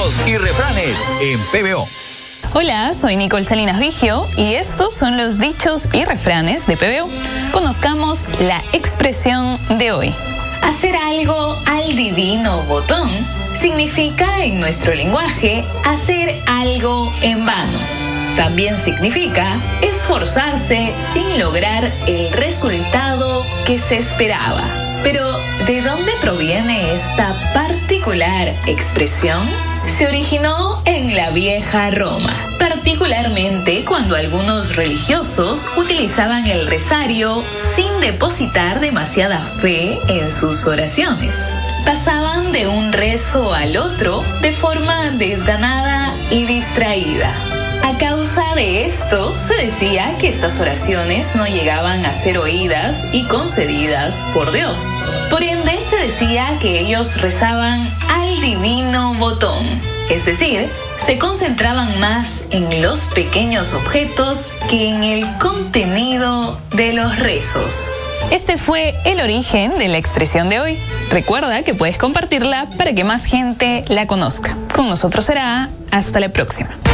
dichos y refranes en PBO. Hola, soy Nicole Salinas Vigio y estos son los dichos y refranes de PBO. Conozcamos la expresión de hoy. Hacer algo al divino botón significa en nuestro lenguaje hacer algo en vano. También significa esforzarse sin lograr el resultado que se esperaba. Pero, ¿de dónde proviene esta particular expresión? Se originó en la vieja Roma, particularmente cuando algunos religiosos utilizaban el rosario sin depositar demasiada fe en sus oraciones. Pasaban de un rezo al otro de forma desganada y distraída. A causa de esto, se decía que estas oraciones no llegaban a ser oídas y concedidas por Dios. Por ende, se decía que ellos rezaban al divino botón, es decir, se concentraban más en los pequeños objetos que en el contenido de los rezos. Este fue el origen de la expresión de hoy. Recuerda que puedes compartirla para que más gente la conozca. Con nosotros será hasta la próxima.